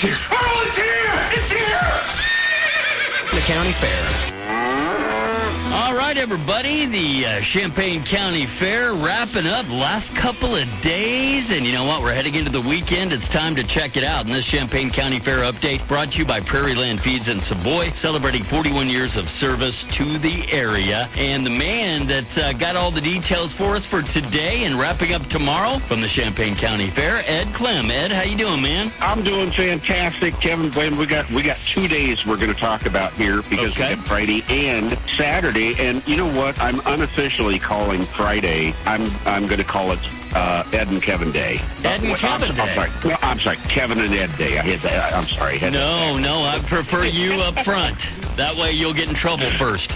here. Oh, it's here! It's here! The county fair. All right, everybody, the Champaign County Fair wrapping up last couple of days. And you know what? We're heading into the weekend. It's time to check it out. And this Champaign County Fair update brought to you by Prairie Land Feeds in Savoy, celebrating 41 years of service to the area. And the man that got all the details for us for today and wrapping up tomorrow from the Champaign County Fair, Ed Clem. Ed, how you doing, man? I'm doing fantastic, Kevin. We got 2 days we're going to talk about here because we have Friday and Saturday. And you know what? I'm unofficially calling Friday. I'm going to call it Ed and Kevin Day. Ed and Kevin Day. I'm sorry. Kevin and Ed Day. I'm sorry. No, I prefer you up front. That way you'll get in trouble first.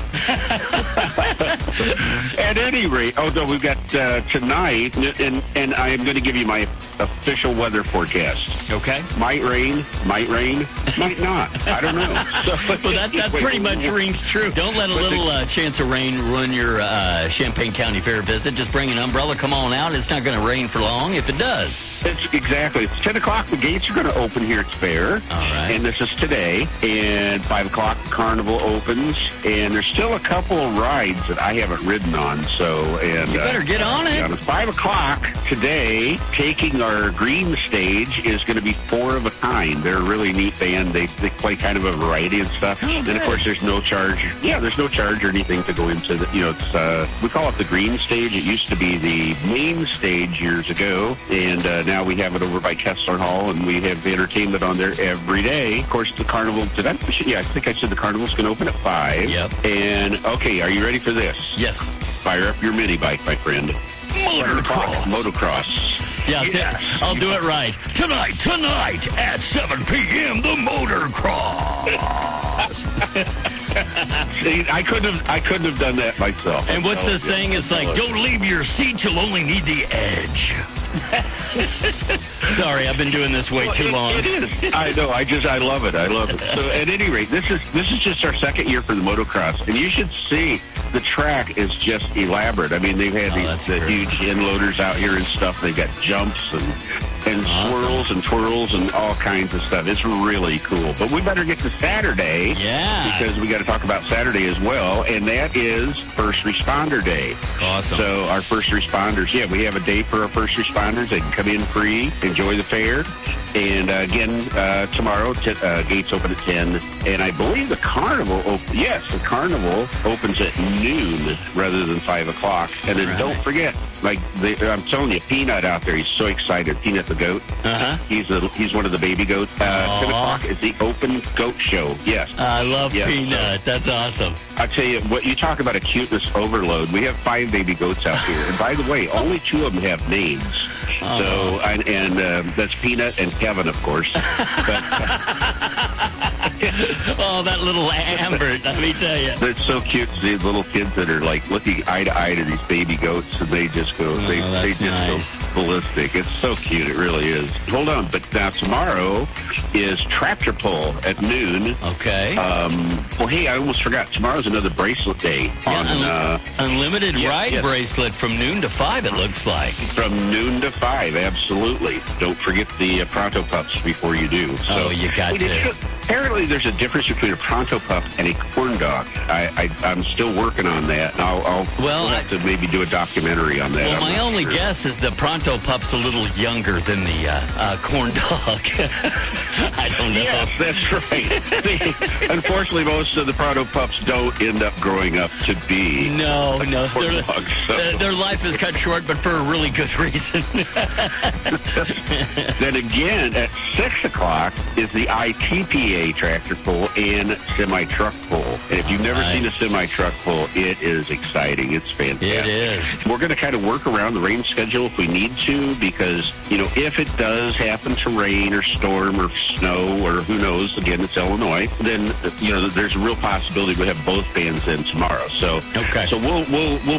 At any rate, although we've got tonight, and I am going to give you my official weather forecast. Okay. Might rain, might not. I don't know. Well, that pretty much rings true. Don't let a little chance of rain ruin your Champaign County Fair visit. Just bring an umbrella. Come on out. It's not going to rain for long if it does. It's 10 o'clock. The gates are going to open here at Fair. All right. And this is today. And 5 o'clock, Carnival opens. And there's still a couple of rides that I haven't ridden on. You better get on it. At 5 o'clock today, taking our green stage is going to be Four of a Kind. They're a really neat band. They play kind of a variety of stuff. Oh, and, of course, there's no charge. Yeah, there's no charge or anything to go into. It's we call it the green stage. It used to be the main stage years ago. And now we have it over by Kessler Hall, and we have entertainment on there every day. Of course, the carnival, I think I said the carnival's going to open at 5. Yep. And, okay, are you ready for this? Yes. Fire up your mini bike, my friend. Motocross. Yeah, yes. I'll do it right. Tonight at 7 p.m., the motocross. See, I couldn't have done that myself. And what's the saying? It's like, don't leave your seat, you'll only need the edge. Sorry, I've been doing this way too long. It is. I know. I love it. So at any rate, this is just our second year for the motocross, and you should see the track is just elaborate. I mean, they've had these huge inloaders out here and stuff. They've got jumps and swirls and twirls and all kinds of stuff. It's really cool. But we better get to Saturday. Yeah. Because we got to talk about Saturday as well, and that is First Responder Day. Awesome. So our first responders, we have a day for our first responders. They can come in free, enjoy the fair. And again, tomorrow, gates open at 10. And I believe the carnival opens at noon rather than 5 o'clock. And then don't forget, I'm telling you, Peanut out there, he's so excited. Peanut the goat. Uh-huh. He's one of the baby goats. 10 o'clock is the open goat show. Yes. I love Peanut. That's awesome. I tell you, what you talk about a cuteness overload. We have 5 baby goats out here. And by the way, only 2 of them have names. So, that's Peanut and Kevin, of course. Oh, that little Amber, let me tell you. It's so cute to see little kids that are like looking eye to eye to these baby goats, and they just go, they just go ballistic. It's so cute, it really is. Hold on, but now tomorrow is Tractor Pull at noon. Okay. I almost forgot. Tomorrow's another bracelet day. Unlimited ride bracelet from noon to 5, it looks like. From noon to 5, absolutely. Don't forget the Pronto Pups before you do. So, you got to. Apparently, there's a difference between a Pronto Pup and a corn dog. I'm still working on that. We'll have to maybe do a documentary on that. Well, my only guess is the Pronto Pup's a little younger than the corn dog. I don't know. Yes, that's right. Unfortunately, most of the Pronto Pups don't end up growing up to be corn dogs. So. Their life is cut short, but for a really good reason. Then again, at 6 o'clock is the ITPA tractor pull and semi-truck pull. And if you've never seen a semi-truck pull, it is exciting. It's fantastic. It is. We're going to kind of work around the rain schedule if we need to, because, if it does happen to rain or storm or snow or who knows, again, it's Illinois, then, there's a real possibility we'll have both bands in tomorrow. So we'll